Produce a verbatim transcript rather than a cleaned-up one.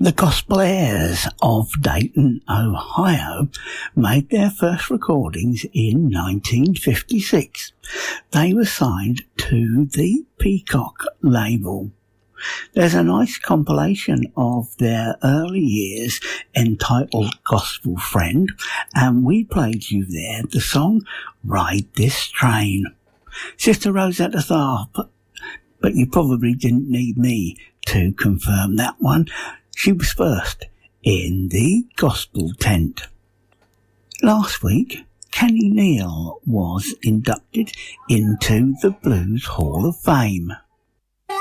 The Gospelaires of Dayton, Ohio, made their first recordings in nineteen fifty-six. They were signed to the Peacock label. There's a nice compilation of their early years entitled Gospel Friend, and we played you there the song Ride This Train. Sister Rosetta Tharpe, but you probably didn't need me to confirm that one. She was first in the gospel tent. Last week, Kenny Neal was inducted into the Blues Hall of Fame.